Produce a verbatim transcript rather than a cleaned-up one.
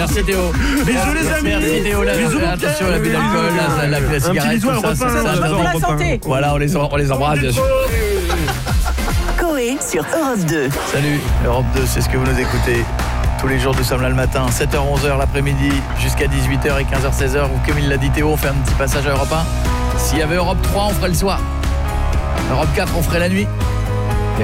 Merci Théo. Bisous les amis. Merci Théo. Attention, l'abus d'alcool, la cigarette, tout ça, ça, ça, pour la santé. voilà, on les, on les embrasse bien sûr. Coé sur Europe deux. Salut, Europe deux, c'est ce que vous nous écoutez. Tous les jours, nous sommes là le matin, sept heures onze heures l'après-midi, jusqu'à dix-huit heures et quinze heures seize heures. Ou comme il l'a dit Théo, on fait un petit passage à Europe un. S'il y avait Europe trois, on ferait le soir. Europe quatre, on ferait la nuit.